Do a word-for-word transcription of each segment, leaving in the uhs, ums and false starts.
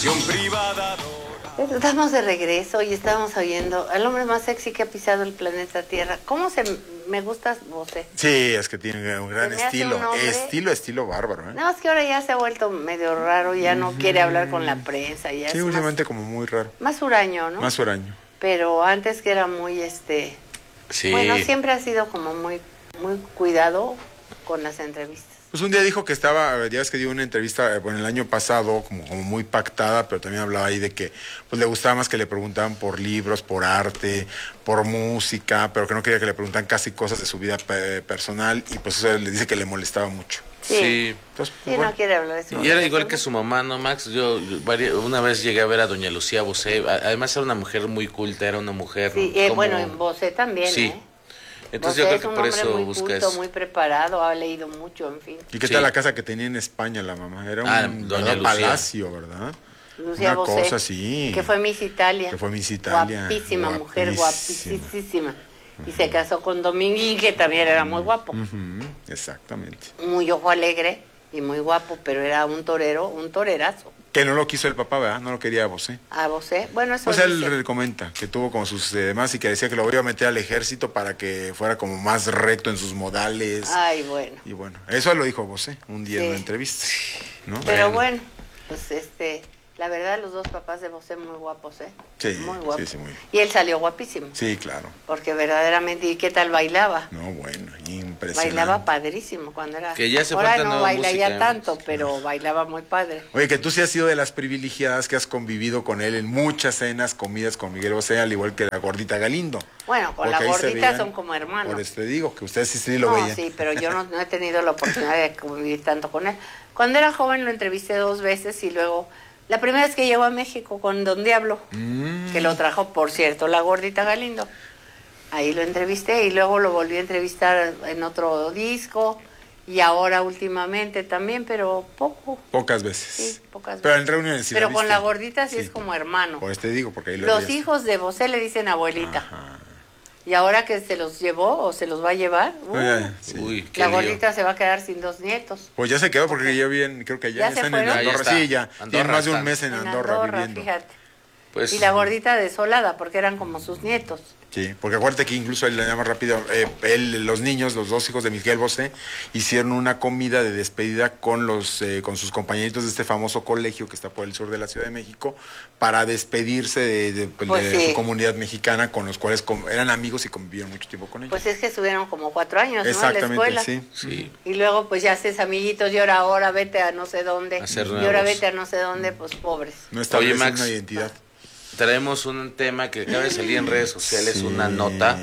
habitación privada. Estamos de regreso y estamos oyendo al hombre más sexy que ha pisado el planeta Tierra. ¿Cómo se me gusta Bosé? Sí, es que tiene un gran estilo. Hombre... Estilo, estilo bárbaro, ¿eh? No, es que ahora ya se ha vuelto medio raro, ya no mm. quiere hablar con la prensa. Ya sí, es últimamente más, como muy raro. Más huraño, ¿no? Más huraño. Pero antes que era muy, este... Sí. Bueno, siempre ha sido como muy, muy cuidado con las entrevistas. Pues un día dijo que estaba, ya ves que dio una entrevista bueno, el año pasado, como, como muy pactada, pero también hablaba ahí de que pues le gustaba más que le preguntaban por libros, por arte, por música, pero que no quería que le preguntaran casi cosas de su vida pe personal, y pues eso le dice que le molestaba mucho. Sí, sí. Entonces, pues, sí bueno. No quiere hablar de eso. Y era igual que su mamá, ¿no, Max? Yo, yo una vez llegué a ver a doña Lucía Bosé, además era una mujer muy culta, era una mujer... Sí, eh, bueno, en Bosé también, sí. ¿eh? Entonces yo creo que por eso muy busca culto, eso. Muy preparado, ha leído mucho, en fin. ¿Y qué sí. tal la casa que tenía en España la mamá? Era un ah, doña palacio, ¿verdad? Lucía Una Bosé, cosa así. Que fue Miss Italia. Que fue Miss Italia. Guapísima, guapísima. mujer, guapísima. Uh-huh. Y se casó con Dominguín, que también era muy guapo. Uh-huh. Exactamente. Muy ojo alegre y muy guapo, pero era un torero, un torerazo. Que no lo quiso el papá, ¿verdad? No lo quería a Bosé. ¿A Bosé? Bueno, eso Pues él dice. comenta que tuvo como sus demás y que decía que lo iba a meter al ejército para que fuera como más recto en sus modales. Ay, bueno. Y bueno, eso lo dijo Bosé un día sí. en una entrevista, ¿no? Pero bueno, pues este... La verdad, los dos papás de Bosé muy guapos, ¿eh? Sí, muy guapos. Sí, sí, muy bien. Y él salió guapísimo. Sí, claro. Porque verdaderamente, ¿y qué tal bailaba? No, bueno, impresionante. Bailaba padrísimo cuando era... Que ya se Ahora no baila música, ya tanto, ¿no? pero bailaba muy padre. Oye, que tú sí has sido de las privilegiadas que has convivido con él en muchas cenas, comidas con Miguel Bosé, al igual que la gordita Galindo. Bueno, con Porque la gordita veían, son como hermanos. Por eso te digo, que ustedes sí, sí lo no, veían. Sí, pero yo no, no he tenido la oportunidad de convivir tanto con él. Cuando era joven lo entrevisté dos veces y luego... La primera vez que llegó a México con Don Diablo, mm. que lo trajo, por cierto, la gordita Galindo. Ahí lo entrevisté y luego lo volví a entrevistar en otro disco y ahora últimamente también, pero poco. Pocas veces. Sí, pocas pero veces. en reuniones sí. Pero con la gordita sí, sí es como hermano. Pues te digo, porque ahí lo Los veías. hijos de Bosé le dicen abuelita. Ajá. Y ahora que se los llevó o se los va a llevar, uh, Oye, sí. Uy, la gordita se va a quedar sin dos nietos. Pues ya se quedó porque okay. ya bien, creo que ya, ¿Ya están en Andorra. Ya sí, ya. Andorra Tienen más de un están. mes en, en Andorra, Andorra viviendo. Fíjate. Pues, y la gordita desolada porque eran como sus nietos. Sí, porque acuérdate que incluso él le llama rápido, eh, él, los niños, los dos hijos de Miguel Bosé, hicieron una comida de despedida con los, eh, con sus compañeritos de este famoso colegio que está por el sur de la Ciudad de México, para despedirse de, de, pues de sí. su comunidad mexicana, con los cuales eran amigos y convivieron mucho tiempo con ellos. Pues es que estuvieron como cuatro años, exactamente, ¿no? En la escuela. Sí. sí. Y luego pues ya haces amiguitos y ahora, ahora vete a no sé dónde. Hacer y nuevos. ahora vete a no sé dónde, pues pobres. No establecen Oye, Max, una identidad. Traemos un tema que acaba de salir en redes sociales, sí. una nota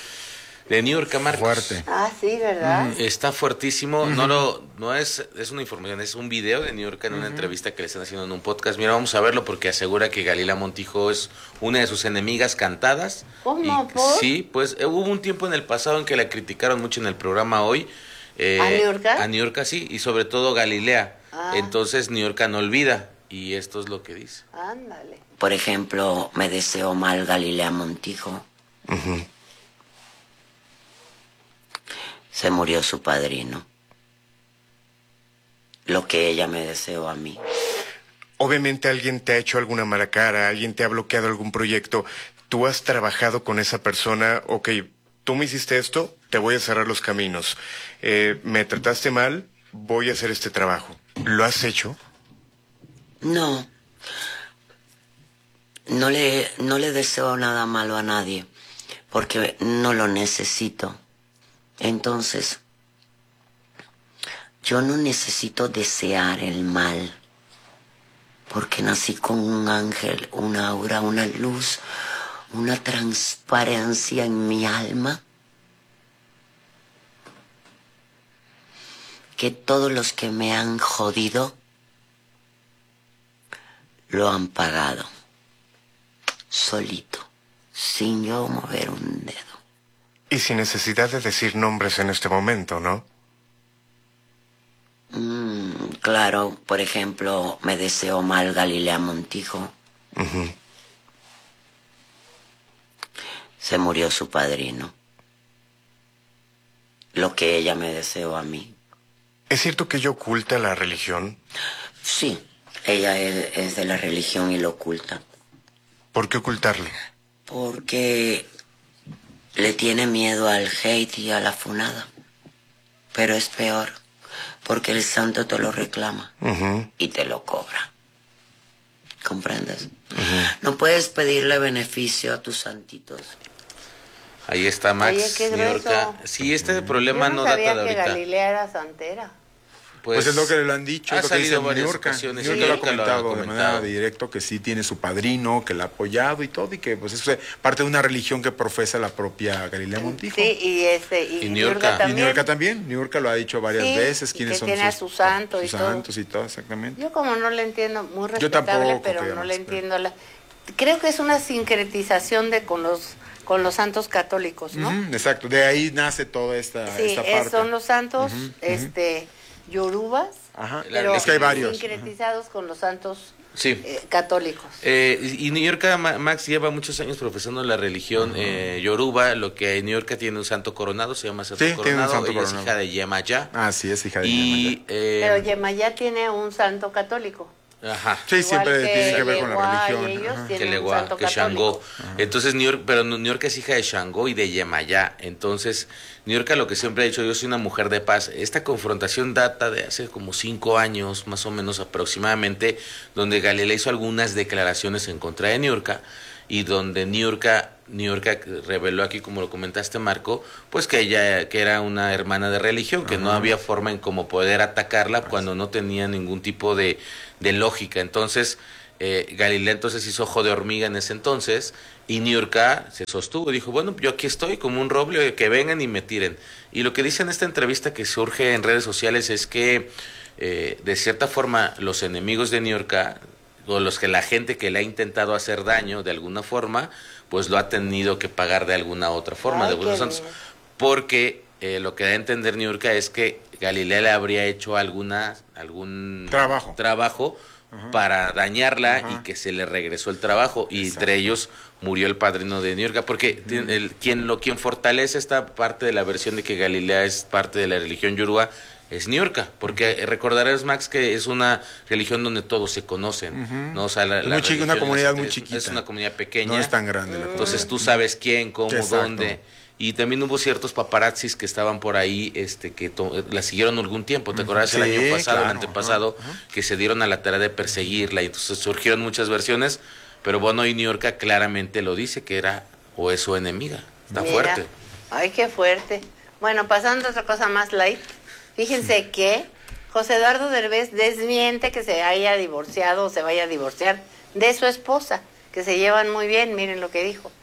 de Niurka Marcos. Fuerte. Ah, sí, ¿verdad? Mm, está fuertísimo. Uh-huh. No lo, no es, es una información, es un video de Niurka en uh-huh. una entrevista que le están haciendo en un podcast. Mira, vamos a verlo porque asegura que Galila Montijo es una de sus enemigas cantadas. ¿Cómo? Y, ¿Por? Sí, pues eh, hubo un tiempo en el pasado en que la criticaron mucho en el programa Hoy. Eh, ¿A Niurka? A Niurka, sí, y sobre todo Galilea. Ah. Entonces Niurka no olvida. Y esto es lo que dice. Ándale. Por ejemplo, me deseó mal Galilea Montijo. Uh-huh. Se murió su padrino. Lo que ella me deseó a mí. Obviamente alguien te ha hecho alguna mala cara, alguien te ha bloqueado algún proyecto. Tú has trabajado con esa persona, ok, tú me hiciste esto, te voy a cerrar los caminos. Eh, me trataste mal, voy a hacer este trabajo. ¿Lo has hecho? No. No le, no le deseo nada malo a nadie, porque no lo necesito. Entonces, yo no necesito desear el mal, porque nací con un ángel, una aura, una luz, una transparencia en mi alma, que todos los que me han jodido lo han pagado. Solito, sin yo mover un dedo. Y sin necesidad de decir nombres en este momento, ¿no? Mm, claro, por ejemplo, me deseó mal Galilea Montijo. Uh-huh. Se murió su padrino. Lo que ella me deseó a mí. ¿Es cierto que ella oculta la religión? Sí, Ella es, es de la religión y lo oculta. ¿Por qué ocultarlo? Porque le tiene miedo al hate y a la funada. Pero es peor, porque el santo te lo reclama uh-huh. y te lo cobra. ¿Comprendes? Uh-huh. No puedes pedirle beneficio a tus santitos. Ahí está Max. Oye, qué Niurka. Sí, este uh-huh. problema Yo no, no sabía data de que ahorita. Galilea era santera. Pues, pues es lo que le han dicho, ha es lo que salido dice varias Niurka. ocasiones. Niurka Sí, lo ha comentado, lo ha de manera directa que sí tiene su padrino, que la ha apoyado y todo, y que pues es parte de una religión que profesa la propia Galilea Montijo. Sí, y este y, y Niurka también. Y Niurka también. Niurka lo ha dicho varias sí, veces quiénes que son tiene sus, a su santo sus y todo. santos y todo, exactamente. Yo como no le entiendo, muy respetable, Yo tampoco, pero no le entiendo la. Creo que es una sincretización de con los con los santos católicos, ¿no? Uh-huh, exacto, de ahí nace toda esta, sí, esta parte. son los santos, uh-huh, este, yorubas, Ajá. pero es que hay varios. sincretizados uh-huh. con los santos sí. eh, católicos. Eh, y Niurka, Max lleva muchos años profesando la religión uh-huh. eh, yoruba, lo que Niurka tiene un santo coronado, se llama santo sí, coronado, tiene un santo ella coronado. es hija de Yemayá. Ah, sí, es hija de y, Yemayá. Eh, pero Yemayá tiene un santo católico. Ajá. Sí, Igual siempre que tiene que ver con la religión. Ellos que Legua, que Shango. Entonces, New York, pero New York es hija de Shango y de Yemayá. Entonces, New York lo que siempre ha dicho, yo soy una mujer de paz. Esta confrontación data de hace como cinco años, más o menos aproximadamente, donde Galilea hizo algunas declaraciones en contra de New York y donde New York, New York reveló aquí, como lo comentaste, Marco, pues que ella que era una hermana de religión, que Ajá. no había forma en cómo poder atacarla cuando no tenía ningún tipo de, de lógica. Entonces, eh, Galilea entonces hizo ojo de hormiga en ese entonces, y Niurka se sostuvo, dijo, bueno, yo aquí estoy como un roble, que vengan y me tiren. Y lo que dice en esta entrevista que surge en redes sociales es que, eh, de cierta forma, los enemigos de Niurka, o los que la gente que le ha intentado hacer daño de alguna forma, pues lo ha tenido que pagar de alguna otra forma, Ay, de algunos santos, porque eh, lo que da a entender Niurka es que Galilea le habría hecho alguna, algún trabajo, trabajo uh-huh. para dañarla uh-huh. y que se le regresó el trabajo, y Exacto. entre ellos murió el padrino de Niurka, porque uh-huh. el, quien, lo, quien fortalece esta parte de la versión de que Galilea es parte de la religión yoruba es Niurka, porque recordarás, Max, que es una religión donde todos se conocen, uh-huh. ¿no? O sea, la, la muy chica, una comunidad es, muy chiquita. Es una comunidad pequeña. No es tan grande. La entonces tú sabes quién, cómo, Exacto. dónde. Y también hubo ciertos paparazzis que estaban por ahí, este, que to- la siguieron algún tiempo. ¿Te acuerdas sí, el año pasado, claro, el antepasado, uh-huh. que se dieron a la tarea de perseguirla? Y entonces surgieron muchas versiones, pero bueno, y Niurka claramente lo dice, que era o es su enemiga. Está Mira. fuerte. Ay, qué fuerte. Bueno, pasando a otra cosa más light. Fíjense que José Eduardo Derbez desmiente que se haya divorciado o se vaya a divorciar de su esposa, que se llevan muy bien, miren lo que dijo.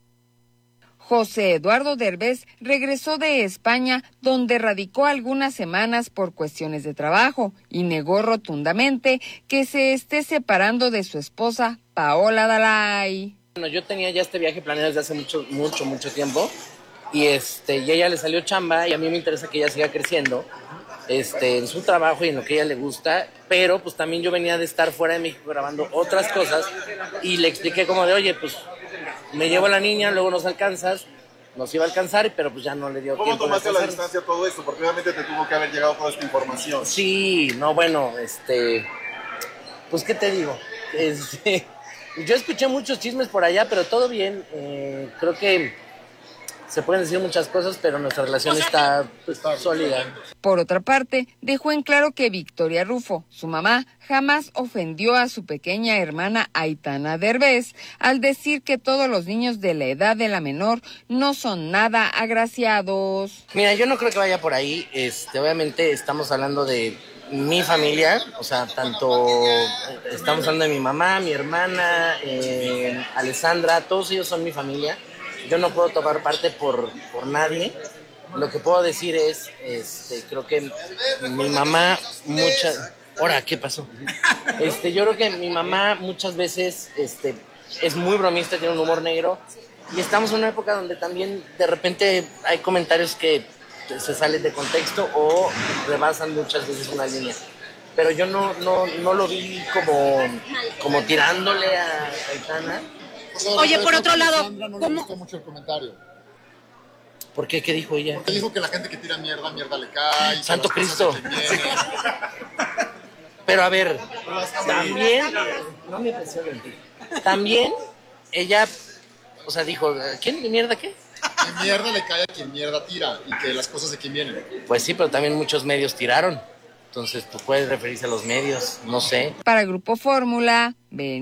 José Eduardo Derbez regresó de España, donde radicó algunas semanas por cuestiones de trabajo, y negó rotundamente que se esté separando de su esposa, Paola Dalai. Bueno, yo tenía ya este viaje planeado desde hace mucho, mucho, mucho tiempo, y este, y a ella le salió chamba, y a mí me interesa que ella siga creciendo este, en su trabajo y en lo que a ella le gusta, pero pues también yo venía de estar fuera de México grabando otras cosas, y le expliqué como de, oye, pues me llevo a la niña, luego nos alcanzas, nos iba a alcanzar, pero pues ya no le dio ¿Cómo tiempo. ¿Cómo tomaste la distancia todo esto? Porque obviamente te tuvo que haber llegado toda esta información. Sí, no, bueno, este, pues qué te digo, este, yo escuché muchos chismes por allá, pero todo bien, eh, creo que se pueden decir muchas cosas, pero nuestra relación está pues, sólida. Por otra parte, dejó en claro que Victoria Rufo, su mamá, jamás ofendió a su pequeña hermana Aitana Derbez al decir que todos los niños de la edad de la menor no son nada agraciados. Mira, yo no creo que vaya por ahí. Este, obviamente estamos hablando de mi familia, o sea, tanto estamos hablando de mi mamá, mi hermana, eh, Alessandra, todos ellos son mi familia. Yo no puedo tomar parte por, por nadie. Lo que puedo decir es, este, creo que mi mamá muchas... Ahora, ¿qué pasó? Este, yo creo que mi mamá muchas veces este, es muy bromista, tiene un humor negro. Y estamos en una época donde también de repente hay comentarios que se salen de contexto o rebasan muchas veces una línea. Pero yo no, no, no lo vi como, como tirándole a Aitana. Oye, por otro lado, Sandra no ¿cómo? le gustó mucho el comentario. ¿Por qué? ¿Qué dijo ella? Porque dijo que la gente que tira mierda, mierda le cae. Santo Cristo. Pero a ver, también, no me presionen. También ella, o sea, dijo, ¿quién mierda qué? Que mierda le cae a quien mierda tira y que las cosas de quien vienen. Pues sí, pero también muchos medios tiraron. Entonces, pues puede referirse a los medios, no sé. Para Grupo Fórmula,